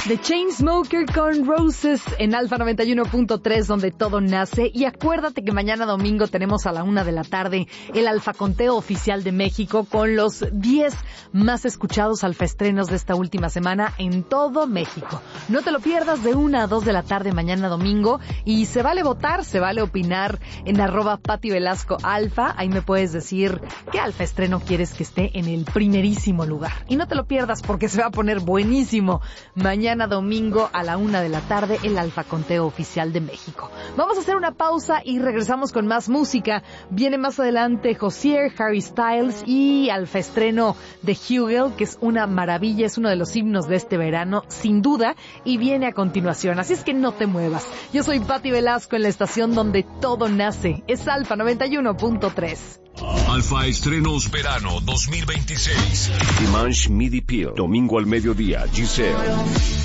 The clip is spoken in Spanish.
The Chainsmokers con Roses en Alfa 91.3, donde todo nace. Y acuérdate que mañana domingo tenemos a la 1 de la tarde el Alfa Conteo Oficial de México con los 10 más escuchados alfaestrenos de esta última semana en todo México. No te lo pierdas de 1 a 2 de la tarde mañana domingo. Y se vale votar, se vale opinar en @PatiVelascoAlfa. Ahí me puedes decir qué alfaestreno quieres que esté en el primerísimo lugar. Y no te lo pierdas porque se va a poner buenísimo. Mañana domingo a la 1 de la tarde, el Alfa Conteo Oficial de México. Vamos a hacer una pausa y regresamos con más música. Viene más adelante Hozier, Harry Styles y alfaestreno de Hugel, que es una maravilla, es uno de los himnos de este verano, sin duda, y viene a continuación. Así es que no te muevas. Yo soy Pati Velasco en la estación donde todo nace. Es Alfa 91.3. Alfa Estrenos Verano 2026. Dimanche Midi Peel, domingo al mediodía, Giselle.